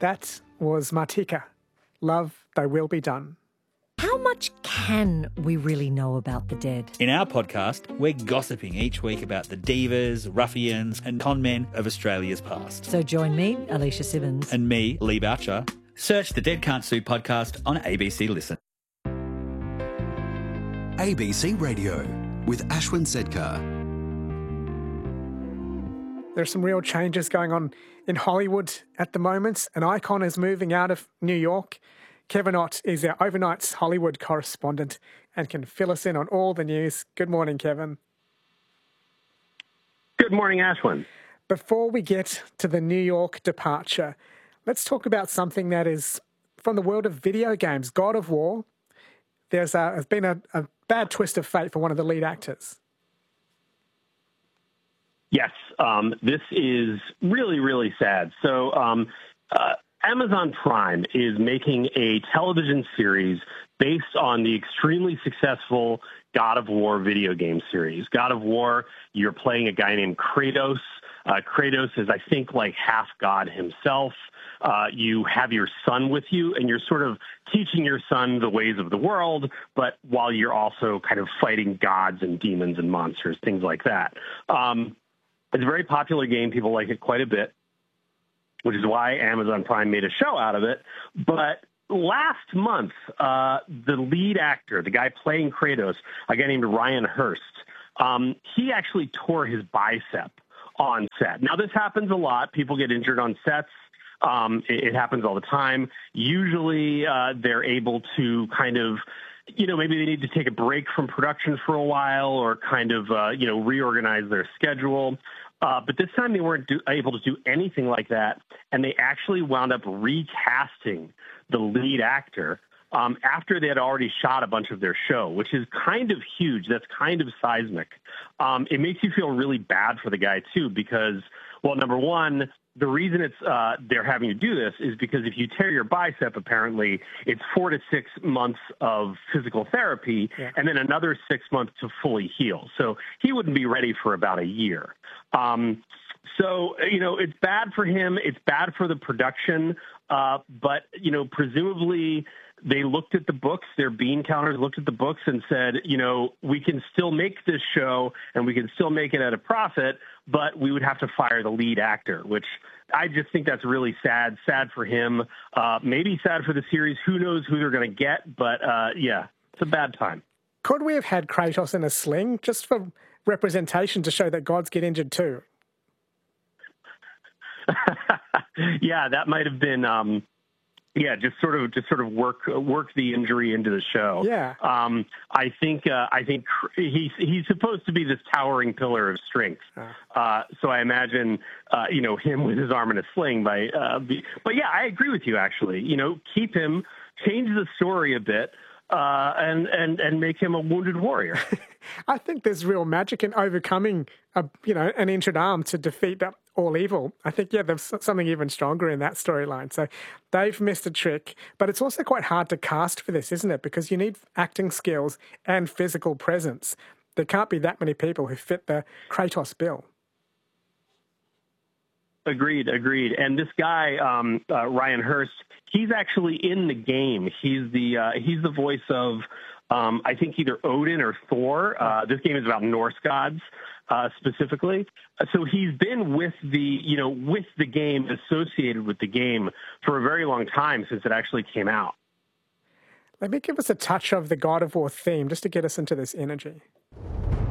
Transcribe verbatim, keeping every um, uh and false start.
That was Martika. Love, Thy Will Be Done. How much can we really know about the dead? In our podcast, we're gossiping each week about the divas, ruffians and con men of Australia's past. So join me, Alicia Simmons. And me, Lee Boucher. Search the Dead Can't Sue podcast on A B C Listen. A B C Radio with Ashwin Sedkar. There's some real changes going on in Hollywood at the moment. An icon is moving out of New York. Kevin Ott is our overnight Hollywood correspondent and can fill us in on all the news. Good morning, Kevin. Good morning, Ashwin. Before we get to the New York departure, let's talk about something that is from the world of video games, God of War. There's, a, there's been a, a bad twist of fate for one of the lead actors. Yes, um, this is really, really sad. So um, uh, Amazon Prime is making a television series based on the extremely successful God of War video game series. God of War, you're playing a guy named Kratos. Uh, Kratos is, I think, like half God himself. Uh, you have your son with you, and you're sort of teaching your son the ways of the world, but while you're also kind of fighting gods and demons and monsters, things like that. Um, It's a very popular game. People like it quite a bit, which is why Amazon Prime made a show out of it. But last month, uh, the lead actor, the guy playing Kratos, a guy named Ryan Hurst, um, he actually tore his bicep on set. Now, this happens a lot. People get injured on sets. Um, it, it happens all the time. Usually, uh, they're able to kind of you know, maybe they need to take a break from production for a while or kind of, uh, you know, reorganize their schedule. Uh, but this time they weren't do- able to do anything like that, and they actually wound up recasting the lead actor um, after they had already shot a bunch of their show, which is kind of huge. That's kind of seismic. Um, it makes you feel really bad for the guy, too, because, well, number one, the reason it's uh, they're having to do this is because if you tear your bicep, apparently, it's four to six months of physical therapy yeah. and then another six months to fully heal. So he wouldn't be ready for about a year. Um, so, you know, it's bad for him. It's bad for the production. Uh, but, you know, presumably they looked at the books, their bean counters looked at the books and said, you know, we can still make this show and we can still make it at a profit, but we would have to fire the lead actor, which I just think that's really sad, sad for him, uh, maybe sad for the series. Who knows who they're going to get, but uh, yeah, it's a bad time. Could we have had Kratos in a sling just for representation to show that gods get injured too? Yeah, that might have been... Um, Yeah, just sort of, just sort of work work the injury into the show. Yeah, um, I think uh, I think he's he's supposed to be this towering pillar of strength. Uh, so I imagine uh, you know him with his arm in a sling. By uh, be, but yeah, I agree with you. Actually, you know, keep him, change the story a bit, uh, and and and make him a wounded warrior. I think there's real magic in overcoming a you know an injured arm to defeat all evil. I think, yeah, there's something even stronger in that storyline. So they've missed a trick, but it's also quite hard to cast for this, isn't it? Because you need acting skills and physical presence. There can't be that many people who fit the Kratos bill. Agreed, agreed. And this guy, um, uh, Ryan Hurst, he's actually in the game. He's the uh, he's the voice of, um, I think, either Odin or Thor. Uh, this game is about Norse gods. Uh, specifically. So he's been with the, you know, with the game, associated with the game for a very long time since it actually came out. Let me give us a touch of the God of War theme just to get us into this energy.